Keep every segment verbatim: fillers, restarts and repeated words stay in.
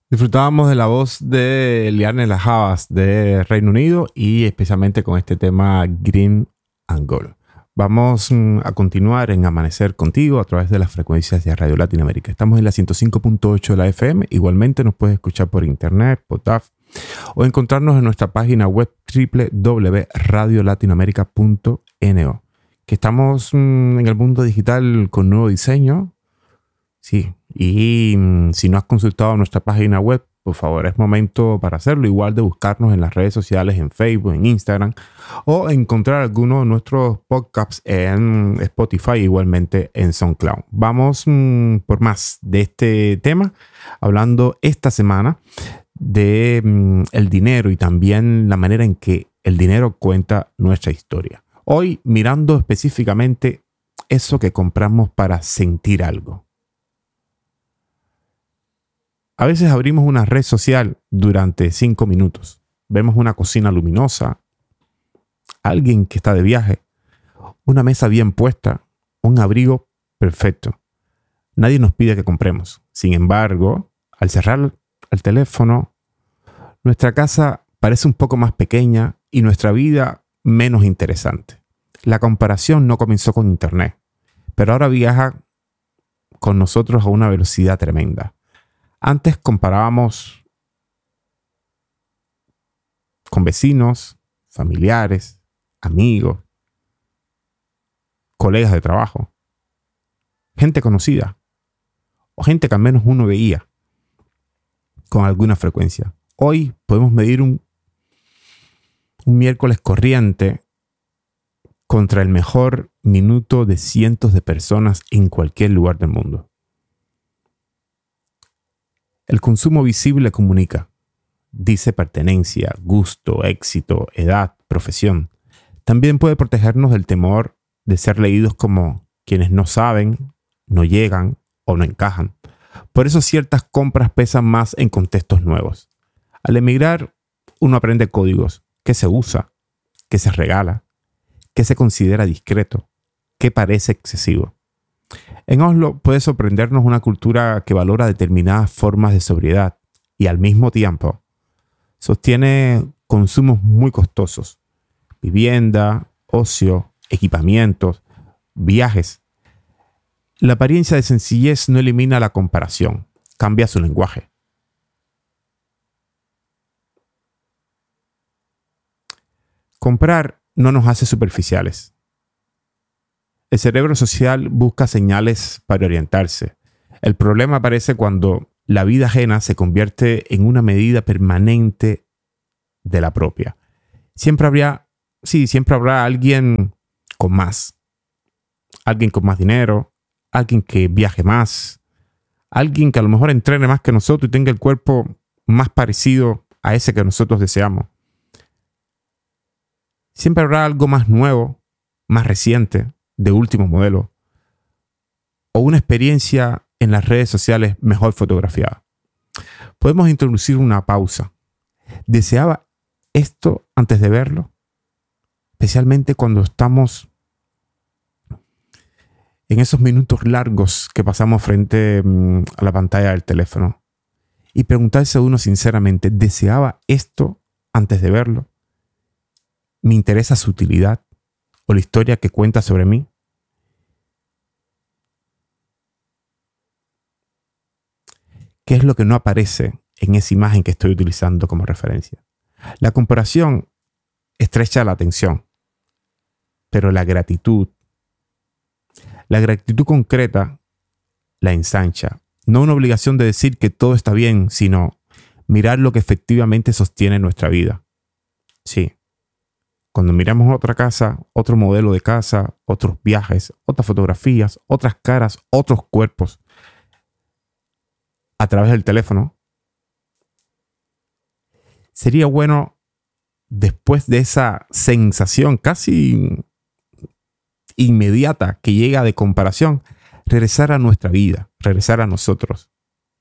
Disfrutábamos de la voz de Liane Las Havas de Reino Unido y especialmente con este tema Green and Gold. Vamos mm, a continuar en Amanecer Contigo a través de las frecuencias de Radio Latinoamérica. Estamos en la ciento cinco punto ocho de la F M. Igualmente nos puedes escuchar por internet, por T A F o encontrarnos en nuestra página web doble u doble u doble u punto radio latinoamérica punto N O. Que estamos mm, en el mundo digital con nuevo diseño. Sí, y mm, si no has consultado nuestra página web, por favor, es momento para hacerlo. Igual de buscarnos en las redes sociales, en Facebook, en Instagram, o encontrar alguno de nuestros podcasts en Spotify, igualmente en SoundCloud. Vamos mm, por más de este tema, hablando esta semana de mm, el dinero y también la manera en que el dinero cuenta nuestra historia. Hoy mirando específicamente eso que compramos para sentir algo. A veces abrimos una red social durante cinco minutos. Vemos una cocina luminosa, alguien que está de viaje, una mesa bien puesta, un abrigo perfecto. Nadie nos pide que compremos. Sin embargo, al cerrar el teléfono, nuestra casa parece un poco más pequeña y nuestra vida menos interesante. La comparación no comenzó con Internet, pero ahora viaja con nosotros a una velocidad tremenda. Antes comparábamos con vecinos, familiares, amigos, colegas de trabajo, gente conocida o gente que al menos uno veía con alguna frecuencia. Hoy podemos medir un, un miércoles corriente contra el mejor minuto de cientos de personas en cualquier lugar del mundo. El consumo visible comunica, dice pertenencia, gusto, éxito, edad, profesión. También puede protegernos del temor de ser leídos como quienes no saben, no llegan o no encajan. Por eso ciertas compras pesan más en contextos nuevos. Al emigrar, uno aprende códigos, qué se usa, qué se regala, qué se considera discreto, qué parece excesivo. En Oslo puede sorprendernos una cultura que valora determinadas formas de sobriedad y al mismo tiempo sostiene consumos muy costosos. Vivienda, ocio, equipamientos, viajes. La apariencia de sencillez no elimina la comparación, cambia su lenguaje. Comprar no nos hace superficiales. El cerebro social busca señales para orientarse. El problema aparece cuando la vida ajena se convierte en una medida permanente de la propia. Siempre habrá, sí, siempre habrá alguien con más. Alguien con más dinero, alguien que viaje más, alguien que a lo mejor entrene más que nosotros y tenga el cuerpo más parecido a ese que nosotros deseamos. Siempre habrá algo más nuevo, más reciente, de último modelo, o una experiencia en las redes sociales mejor fotografiada. Podemos introducir una pausa. ¿Deseaba esto antes de verlo? Especialmente cuando estamos en esos minutos largos que pasamos frente um, a la pantalla del teléfono. Y preguntarse a uno sinceramente, ¿deseaba esto antes de verlo? ¿Me interesa su utilidad o la historia que cuenta sobre mí? ¿Qué es lo que no aparece en esa imagen que estoy utilizando como referencia? La comparación estrecha la atención, pero la gratitud, la gratitud concreta la ensancha. No una obligación de decir que todo está bien, sino mirar lo que efectivamente sostiene nuestra vida. Sí. Cuando miramos otra casa, otro modelo de casa, otros viajes, otras fotografías, otras caras, otros cuerpos a través del teléfono, sería bueno, después de esa sensación casi inmediata que llega de comparación, regresar a nuestra vida, regresar a nosotros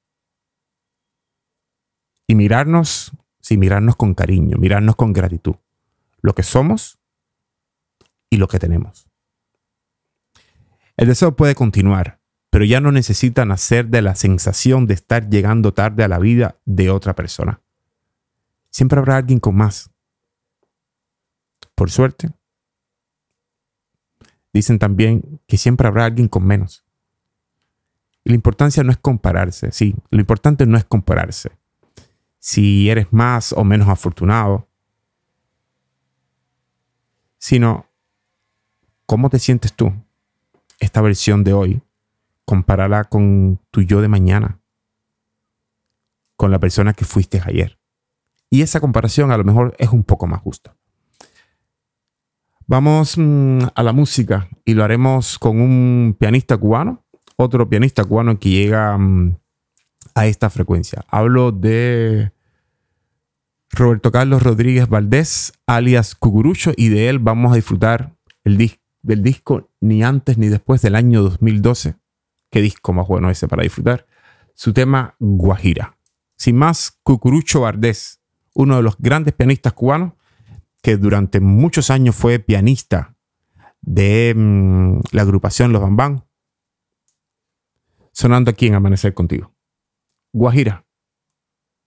y mirarnos, sí, mirarnos con cariño, mirarnos con gratitud. Lo que somos y lo que tenemos. El deseo puede continuar, pero ya no necesitan hacer de la sensación de estar llegando tarde a la vida de otra persona. Siempre habrá alguien con más. Por suerte, dicen también que siempre habrá alguien con menos. Y la importancia no es compararse, sí, lo importante no es compararse. Si eres más o menos afortunado, sino cómo te sientes tú, esta versión de hoy, compárala con tu yo de mañana, con la persona que fuiste ayer. Y esa comparación a lo mejor es un poco más justa. Vamos mmm, a la música y lo haremos con un pianista cubano, otro pianista cubano que llega mmm, a esta frecuencia. Hablo de Roberto Carlos Rodríguez Valdés, alias Cucurucho, y de él vamos a disfrutar el dis- del disco Ni antes ni después del año dos mil doce. Qué disco más bueno ese para disfrutar. Su tema Guajira. Sin más, Cucurucho Valdés, uno de los grandes pianistas cubanos que durante muchos años fue pianista de mmm, la agrupación Los Bambán, sonando aquí en Amanecer Contigo. Guajira.